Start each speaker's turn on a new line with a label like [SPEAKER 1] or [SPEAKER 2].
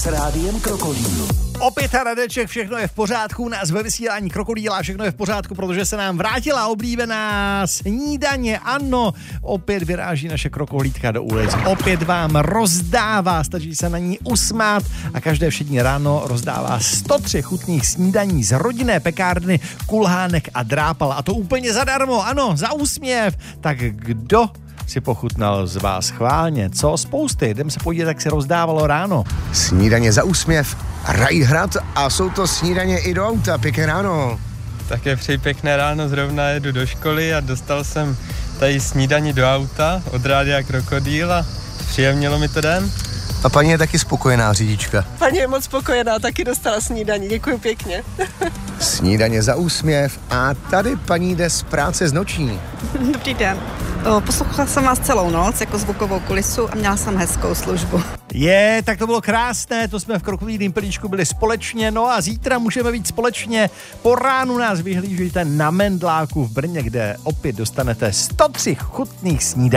[SPEAKER 1] s Rádiem Krokodýl.
[SPEAKER 2] Opět Radeček, všechno je v pořádku, nás ve vysílání Krokodýla, všechno je v pořádku, protože se nám vrátila oblíbená snídaně. Ano, opět vyráží naše krokohlídka do ulic, opět vám rozdává, stačí se na ní usmát a každé všední ráno rozdává 103 chutných snídaní z rodinné pekárny Kulhánek a Drápal. A to úplně zadarmo, ano, za úsměv. Tak kdo si pochutnal z vás chválně? Co? Spousty, jdem se podívat, jak se rozdávalo ráno.
[SPEAKER 3] Snídaně za úsměv, Rajhrad a jsou to snídaně i do auta, pěkné ráno.
[SPEAKER 4] Také přeji pěkné ráno, zrovna jedu do školy a dostal jsem tady snídaní do auta od Rádia Krokodýl a příjemnilo mi to den.
[SPEAKER 3] A paní je taky spokojená, řidička.
[SPEAKER 5] Paní je moc spokojená, taky dostala snídaní, děkuji pěkně.
[SPEAKER 3] Snídaně za úsměv a tady paní jde z práce z noční.
[SPEAKER 6] Dobrý den. Poslouchala jsem vás celou noc jako zvukovou kulisu a měla jsem hezkou službu.
[SPEAKER 2] Tak to bylo krásné, to jsme v Krokodýlím pelíčku byli společně, no a zítra můžeme být společně. Po ránu nás vyhlížíte na Mendláku v Brně, kde opět dostanete 103 chutných snídaní.